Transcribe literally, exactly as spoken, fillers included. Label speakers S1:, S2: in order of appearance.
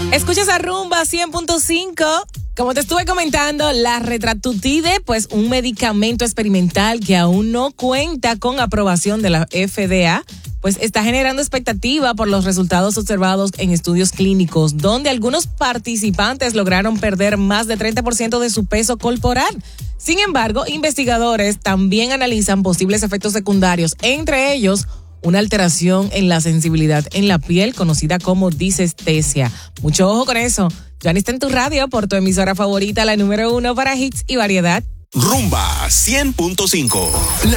S1: Escuchas a Rumba cien punto cinco. Como te estuve comentando, la Retratutide, pues un medicamento experimental que aún no cuenta con aprobación de la F D A, pues está generando expectativa por los resultados observados en estudios clínicos, donde algunos participantes lograron perder más de treinta por ciento de su peso corporal. Sin embargo, investigadores también analizan posibles efectos secundarios, entre ellos una alteración en la sensibilidad en la piel, conocida como disestesia. Mucho ojo con eso. Ya está en tu radio por tu emisora favorita, la número uno para hits y variedad.
S2: Rumba cien punto cinco, la